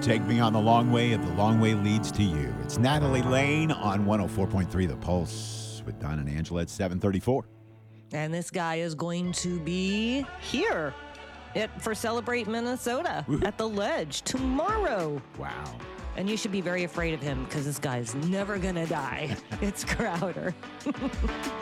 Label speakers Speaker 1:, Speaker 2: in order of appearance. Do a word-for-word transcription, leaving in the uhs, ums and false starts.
Speaker 1: Take me on the long way if the long way leads to you. It's Natalie Lane on one oh four point three The Pulse with Don and Angela at seven thirty-four.
Speaker 2: And this guy is going to be here at, for Celebrate Minnesota at the Ledge tomorrow.
Speaker 1: Wow.
Speaker 2: And you should be very afraid of him because this guy's never going to die. It's Crowder.